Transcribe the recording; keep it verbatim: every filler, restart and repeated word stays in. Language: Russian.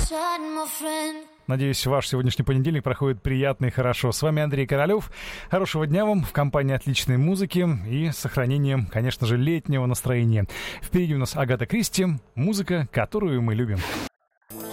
Надеюсь, ваш сегодняшний понедельник проходит приятно и хорошо. С вами Андрей Королёв. Хорошего дня вам в компании отличной музыки и сохранением, конечно же, летнего настроения. Впереди у нас Агата Кристи, музыка, которую мы любим.